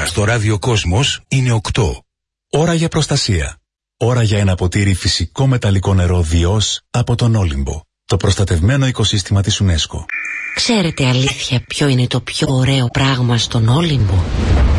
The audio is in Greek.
Στο ράδιο Κόσμος είναι 8. Ώρα για προστασία. Ώρα για ένα ποτήρι φυσικό μεταλλικό νερό Διός από τον Όλυμπο. Το προστατευμένο οικοσύστημα της UNESCO. Ξέρετε αλήθεια ποιο είναι το πιο ωραίο πράγμα στον Όλυμπο?